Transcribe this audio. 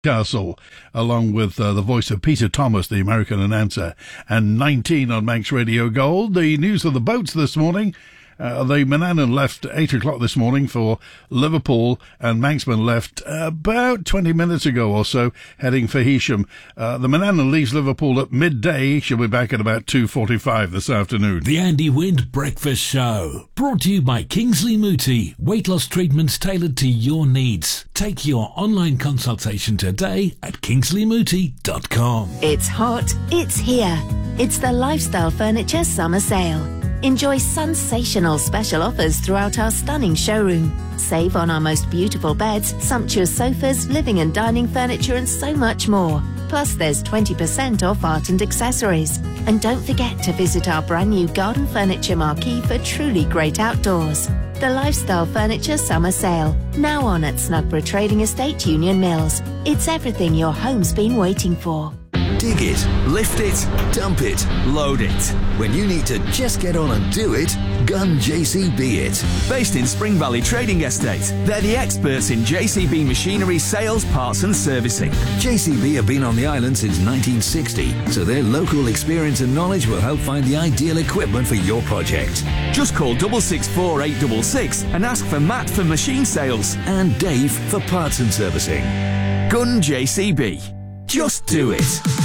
Castle, along with the voice of Peter Thomas, the American announcer, and 19 on Manx Radio Gold. The news of the boats this morning. The Manannan left 8 o'clock this morning for Liverpool, and Manxman left about 20 minutes ago or so, heading for Heysham. The Manannan leaves Liverpool at midday. She'll be back at about 2:45 this afternoon. The Andy Wind Breakfast Show, brought to you by Kingsley Mooti. Weight loss treatments tailored to your needs. Take your online consultation today at kingsleymooti.com. It's hot, it's here. It's the Lifestyle Furniture Summer Sale. Enjoy sensational special offers throughout our stunning showroom. Save on our most beautiful beds, sumptuous sofas, living and dining furniture, and so much more. Plus, there's 20% off art and accessories. And don't forget to visit our brand new garden furniture marquee for truly great outdoors. The Lifestyle Furniture Summer Sale, now on at Snugborough Trading Estate, Union Mills. It's everything your home's been waiting for. Dig it, lift it, dump it, load it. When you need to just get on and do it, Gun JCB it. Based in Spring Valley Trading Estate, they're the experts in JCB machinery sales, parts and servicing. JCB have been on the island since 1960, so their local experience and knowledge will help find the ideal equipment for your project. Just call 664 866 and ask for Matt for machine sales and Dave for parts and servicing. Gun JCB. Just do it.